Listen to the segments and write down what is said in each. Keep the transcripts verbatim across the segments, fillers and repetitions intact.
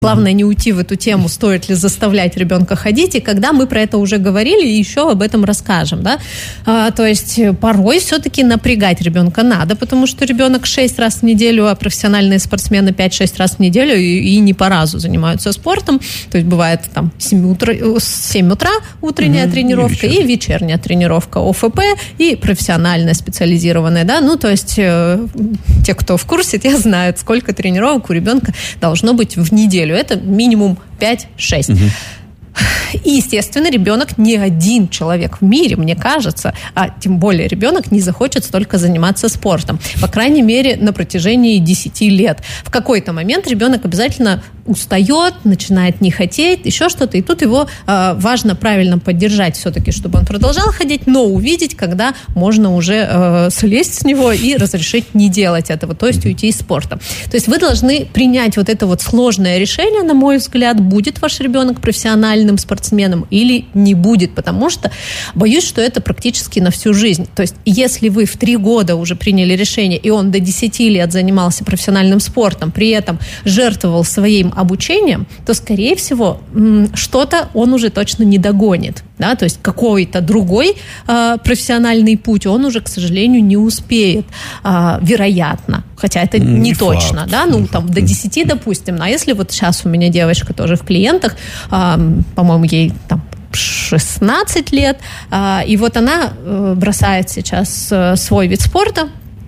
Главное не уйти в эту тему, стоит ли заставлять ребенка ходить, и когда мы про это уже говорили, еще об этом расскажем, да, а, то есть порой все-таки напрягать ребенка надо, потому что ребенок шесть раз в неделю, а профессиональные спортсмены пять-шесть раз в неделю и, и не по разу занимаются спортом, то есть бывает там семь утра, семь утра утренняя mm-hmm. тренировка и, и вечерняя тренировка ОФП и профессиональная специализированная, да, ну то есть э, те, кто в курсе, те знают, сколько тренировок у ребенка должно быть в неделю. Это минимум пять-шесть. Угу. И, естественно, ребенок не один человек в мире, мне кажется, а тем более ребенок не захочет столько заниматься спортом. По крайней мере, на протяжении десяти лет. В какой-то момент ребенок обязательно устает, начинает не хотеть, еще что-то. И тут его э, важно правильно поддержать все-таки, чтобы он продолжал ходить, но увидеть, когда можно уже э, слезть с него и разрешить не делать этого, то есть уйти из спорта. То есть вы должны принять вот это вот сложное решение, на мой взгляд, будет ваш ребенок профессиональным спортсменом или не будет, потому что боюсь, что это практически на всю жизнь. То есть если вы в три года уже приняли решение, и он до десяти лет занимался профессиональным спортом, при этом жертвовал своим обучением, то, скорее всего, что-то он уже точно не догонит. Да? То есть какой-то другой э, профессиональный путь он уже, к сожалению, не успеет. Э, вероятно. Хотя это не, не точно. Факт. Да? Ну, там, до десяти, допустим. А если вот сейчас у меня девочка тоже в клиентах, э, по-моему, ей там шестнадцать лет, э, и вот она э, бросает сейчас э, свой вид спорта,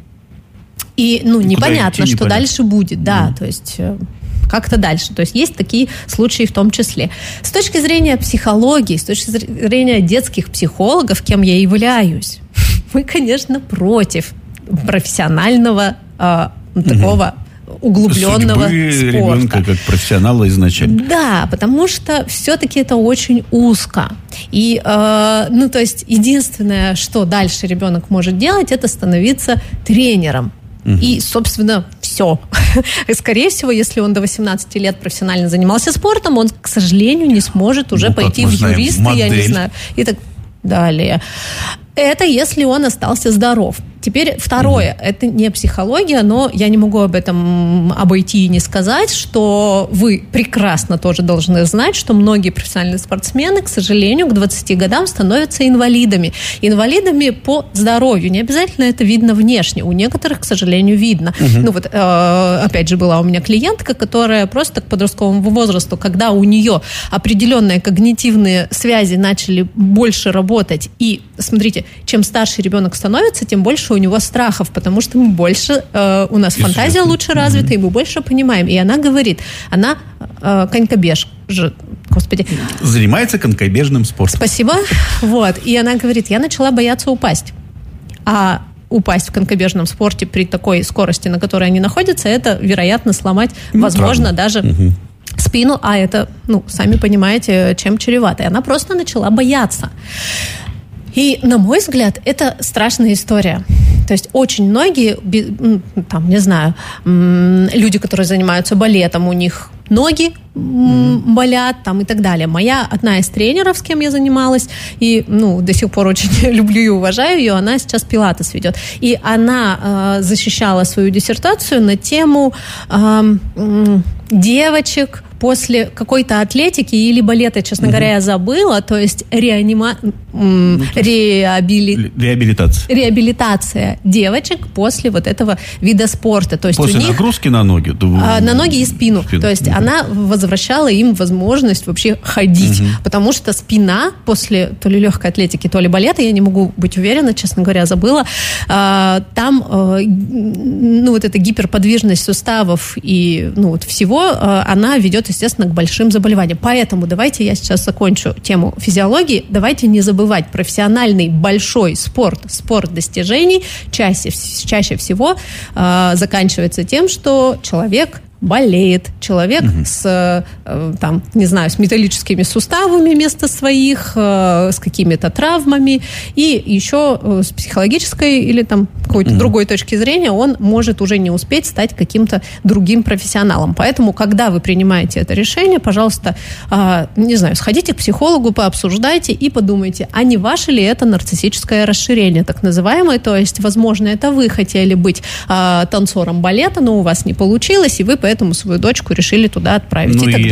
и, ну, и непонятно, что непонятно. Дальше будет. Да, mm. то есть... Э, как-то дальше. То есть есть такие случаи в том числе. С точки зрения психологии, с точки зрения детских психологов, кем я являюсь, мы, конечно, против профессионального э, такого угу. углубленного судьбы спорта. Ребенка как профессионала изначально. Да, потому что все-таки это очень узко. И, э, ну, то есть единственное, что дальше ребенок может делать, это становиться тренером. Угу. И, собственно, все. Скорее всего, если он до восемнадцати лет профессионально занимался спортом, он, к сожалению, не сможет уже ну, пойти в юристы, знаем, я не знаю, и так далее. Это если он остался здоров. Теперь второе, mm-hmm. это не психология, но я не могу об этом обойти и не сказать, что вы прекрасно тоже должны знать, что многие профессиональные спортсмены, к сожалению, к двадцати годам становятся инвалидами. Инвалидами по здоровью. Не обязательно это видно внешне. У некоторых, к сожалению, видно. Mm-hmm. Ну вот, э, опять же, была у меня клиентка, которая просто к подростковому возрасту, когда у нее определенные когнитивные связи начали больше работать, и, смотрите, чем старше ребенок становится, тем больше у него страхов, потому что мы больше, э, у нас фантазия лучше развита, mm-hmm. и мы больше понимаем. И она говорит, она э, конькобеж, господи. Занимается конькобежным спортом. Спасибо. Вот. И она говорит, я начала бояться упасть. А упасть в конькобежном спорте при такой скорости, на которой они находятся, это, вероятно, сломать, ну, возможно, травма. Даже... Mm-hmm. спину, а это, ну, сами понимаете, чем чревато. И она просто начала бояться. И, на мой взгляд, это страшная история. То есть очень многие, там, не знаю, люди, которые занимаются балетом, у них ноги mm. болят там, и так далее. Моя одна из тренеров, с кем я занималась, и ну, до сих пор очень люблю и уважаю ее, она сейчас пилатес ведет. И она э, защищала свою диссертацию на тему э, э, девочек после какой-то атлетики или балета, честно mm-hmm. говоря, я забыла, то есть реанима... ну, реабили... реабилитация. реабилитация девочек после вот этого вида спорта. То есть после у них... нагрузки на ноги? А, на ноги и спину. спину. То есть mm-hmm. она возвращала им возможность вообще ходить, mm-hmm. потому что спина после то ли легкой атлетики, то ли балета, я не могу быть уверена, честно говоря, забыла, а, там а, ну, вот эта гиперподвижность суставов и ну, вот всего, а, она ведет, естественно, к большим заболеваниям. Поэтому давайте я сейчас закончу тему физиологии. Давайте не забывать, профессиональный большой спорт, спорт достижений чаще, чаще всего э, заканчивается тем, что человек болеет, человек угу. с, э, там, не знаю, с металлическими суставами вместо своих, э, с какими-то травмами, и еще э, с психологической или там какой-то угу. другой точки зрения он может уже не успеть стать каким-то другим профессионалом. Поэтому, когда вы принимаете это решение, пожалуйста, э, не знаю, сходите к психологу, пообсуждайте и подумайте, а не ваше ли это нарциссическое расширение, так называемое, то есть, возможно, это вы хотели быть э, танцором балета, но у вас не получилось, и вы поэтому поэтому свою дочку решили туда отправить. Ну, и так и